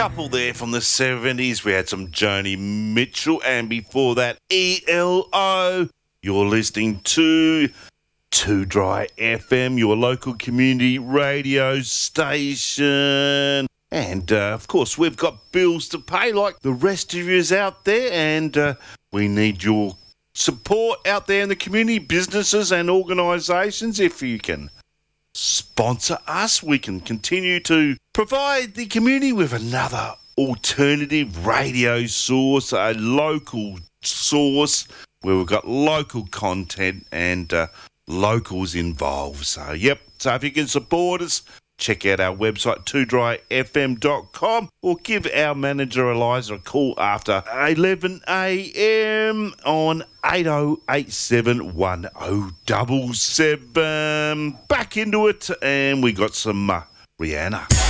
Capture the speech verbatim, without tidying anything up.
couple there from the seventies. We had some Joni Mitchell, and before that, E L O. You're listening to Too Dry F M, your local community radio station. And, uh, of course, we've got bills to pay like the rest of yous out there, and uh, we need your support out there in the community, businesses and organisations. If you can sponsor us, we can continue to provide the community with another alternative radio source, a local source where we've got local content and uh, locals involved. So, yep, so if you can support us, check out our website, two dry f m dot com, or give our manager Eliza a call after eleven a m on eight oh eight seven, one oh seven seven. Back into it, and we got some uh, Rihanna.